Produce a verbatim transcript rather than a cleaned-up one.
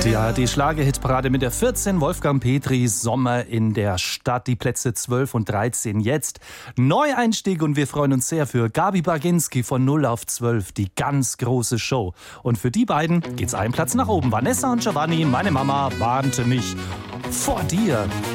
Ja, die Schlager-Hitparade mit der vierzehn, Wolfgang Petri, Sommer in der Stadt, die Plätze zwölf und dreizehn jetzt. Neueinstieg und wir freuen uns sehr für Gabi Baginski von null auf zwölf, die ganz große Show. Und für die beiden geht's einen Platz nach oben. Vanessa und Giovanni, meine Mama warnte mich vor dir.